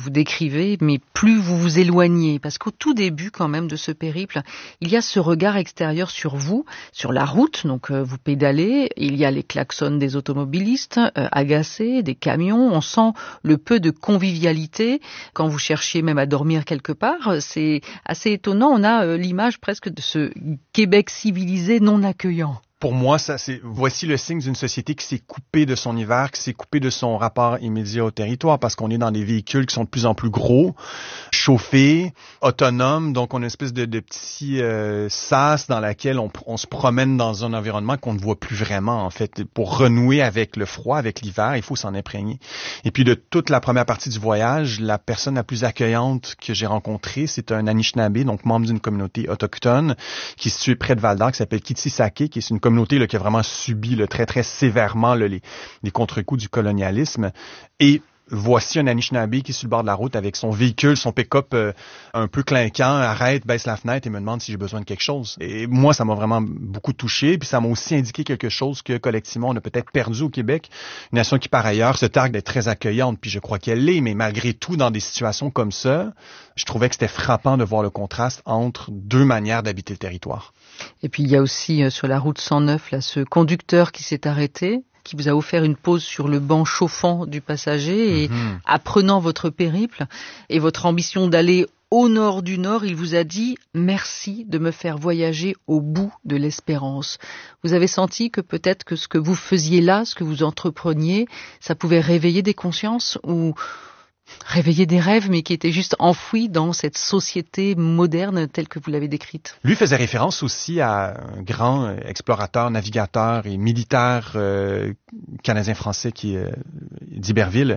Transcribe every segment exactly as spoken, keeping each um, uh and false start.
vous décrivez, mais plus vous vous éloignez. Parce qu'au tout début, quand même, de ce périple, il y a ce regard extérieur sur vous, sur la route. Donc, euh, vous pédalez. Il y a les klaxons des automobilistes, euh, agacés, des camions. On sent le peu de convivialité. Quand vous cherchiez même à dormir quelque part, c'est assez étonnant. On a euh, l'image presque de ce Québec civilisé non accueillant. Pour moi, ça, c'est, voici le signe d'une société qui s'est coupée de son hiver, qui s'est coupée de son rapport immédiat au territoire, parce qu'on est dans des véhicules qui sont de plus en plus gros, chauffés, autonomes, donc on a une espèce de, de petit euh, sas dans laquelle on, on se promène dans un environnement qu'on ne voit plus vraiment, en fait. Pour renouer avec le froid, avec l'hiver, il faut s'en imprégner. Et puis de toute la première partie du voyage, la personne la plus accueillante que j'ai rencontrée, c'est un Anishinaabe, donc membre d'une communauté autochtone, qui est située près de Val-d'Or, qui s'appelle Kitsisake, qui est une communauté communauté là, qui a vraiment subi là, très, très sévèrement là, les, les contre-coups du colonialisme. Et voici un Anishinaabe qui est sur le bord de la route avec son véhicule, son pick-up euh, un peu clinquant, arrête, baisse la fenêtre et me demande si j'ai besoin de quelque chose. Et moi, ça m'a vraiment beaucoup touché. Puis ça m'a aussi indiqué quelque chose que collectivement, on a peut-être perdu au Québec. Une nation qui, par ailleurs, se targue d'être très accueillante. Puis je crois qu'elle l'est. Mais malgré tout, dans des situations comme ça, je trouvais que c'était frappant de voir le contraste entre deux manières d'habiter le territoire. Et puis il y a aussi euh, sur la route cent neuf là, ce conducteur qui s'est arrêté, qui vous a offert une pause sur le banc chauffant du passager et mm-hmm. apprenant votre périple et votre ambition d'aller au nord du nord, il vous a dit « Merci de me faire voyager au bout de l'espérance ». Vous avez senti que peut-être que ce que vous faisiez là, ce que vous entrepreniez, ça pouvait réveiller des consciences ou réveiller des rêves, mais qui étaient juste enfouis dans cette société moderne telle que vous l'avez décrite. Lui faisait référence aussi à un grand explorateur, navigateur et militaire euh, canadien-français qui est euh, d'Iberville.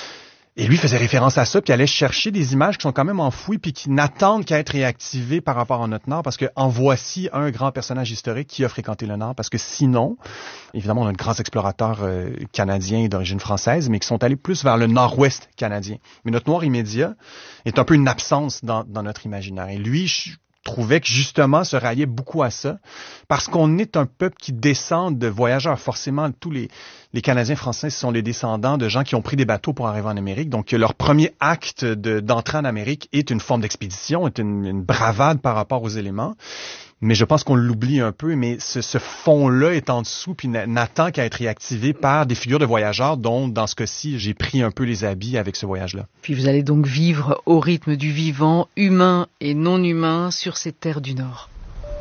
Et lui faisait référence à ça, puis allait chercher des images qui sont quand même enfouies, puis qui n'attendent qu'à être réactivées par rapport à notre Nord, parce que en voici un grand personnage historique qui a fréquenté le Nord, parce que sinon, évidemment, on a de grands explorateurs euh, canadiens d'origine française, mais qui sont allés plus vers le nord-ouest canadien. Mais notre Nord immédiat est un peu une absence dans, dans notre imaginaire. Et lui, je trouvais que justement se ralliait beaucoup à ça, parce qu'on est un peuple qui descend de voyageurs. Forcément, tous les, les Canadiens français sont les descendants de gens qui ont pris des bateaux pour arriver en Amérique. Donc, leur premier acte de, d'entrée en Amérique est une forme d'expédition, est une, une bravade par rapport aux éléments. Mais je pense qu'on l'oublie un peu, mais ce, ce fond-là est en dessous, puis n'attend qu'à être réactivé par des figures de voyageurs dont, dans ce cas-ci, j'ai pris un peu les habits avec ce voyage-là. Puis vous allez donc vivre au rythme du vivant, humain et non humain, sur ces terres du Nord.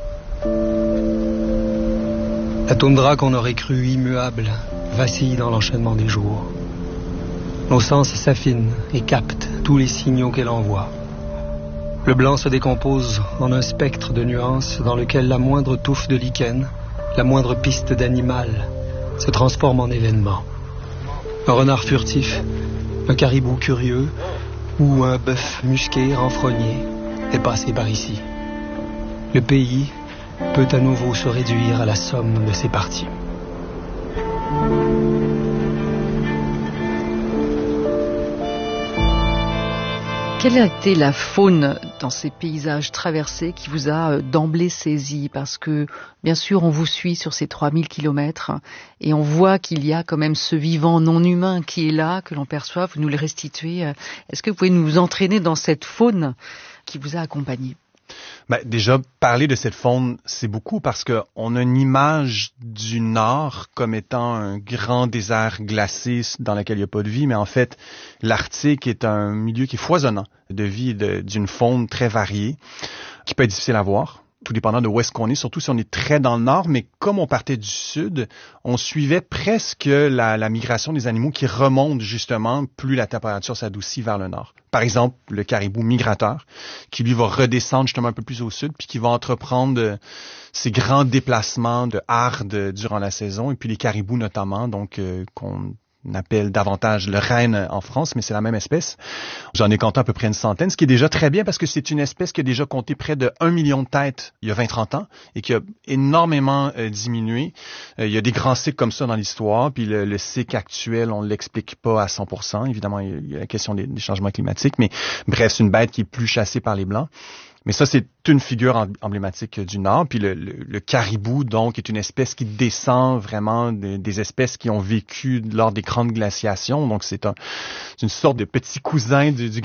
La toundra qu'on aurait cru immuable vacille dans l'enchaînement des jours. Nos sens s'affinent et captent tous les signaux qu'elle envoie. Le blanc se décompose en un spectre de nuances dans lequel la moindre touffe de lichen, la moindre piste d'animal se transforme en événement. Un renard furtif, un caribou curieux ou un bœuf musqué renfrogné est passé par ici. Le pays peut à nouveau se réduire à la somme de ses parties. Quelle a été la faune dans ces paysages traversés qui vous a d'emblée saisi? Parce que, bien sûr, on vous suit sur ces trois mille kilomètres et on voit qu'il y a quand même ce vivant non humain qui est là, que l'on perçoit, vous nous le restituez. Est-ce que vous pouvez nous entraîner dans cette faune qui vous a accompagné? Ben, déjà, parler de cette faune, c'est beaucoup parce que on a une image du Nord comme étant un grand désert glacé dans lequel il n'y a pas de vie, mais en fait, l'Arctique est un milieu qui est foisonnant de vie et de, d'une faune très variée, qui peut être difficile à voir, tout dépendant de où est-ce qu'on est, surtout si on est très dans le nord, mais comme on partait du sud, on suivait presque la, la migration des animaux qui remontent justement plus la température s'adoucit vers le nord. Par exemple, le caribou migrateur, qui lui va redescendre justement un peu plus au sud, puis qui va entreprendre ces grands déplacements de hardes durant la saison, et puis les caribous notamment, donc euh, qu'on On appelle davantage le renne en France, mais c'est la même espèce. J'en ai compté à peu près une centaine, ce qui est déjà très bien parce que c'est une espèce qui a déjà compté près de un million de têtes il y a vingt à trente ans et qui a énormément euh, diminué. Euh, il y a des grands cycles comme ça dans l'histoire, puis le, le cycle actuel, on ne l'explique pas à cent pour cent. Évidemment, il y a la question des, des changements climatiques, mais bref, c'est une bête qui est plus chassée par les Blancs. Mais ça, c'est une figure emblématique du Nord. Puis le, le, le caribou, donc, est une espèce qui descend vraiment des, des espèces qui ont vécu lors des grandes glaciations. Donc, c'est, un, c'est une sorte de petit cousin du, du